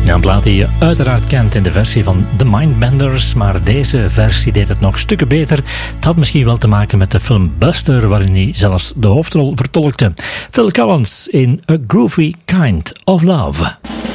Een plaat die je uiteraard kent in de versie van The Mindbenders, maar deze versie deed het nog stukken beter. Het had misschien wel te maken met de film Buster, waarin hij zelfs de hoofdrol vertolkte. Phil Collins in A Groovy Kind of Love.